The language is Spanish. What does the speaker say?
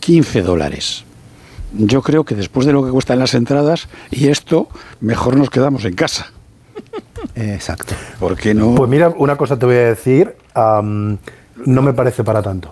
$15. Yo creo que después de lo que cuestan las entradas y esto, mejor nos quedamos en casa. Exacto. ¿Por qué no? Pues mira, una cosa te voy a decir, no me parece para tanto.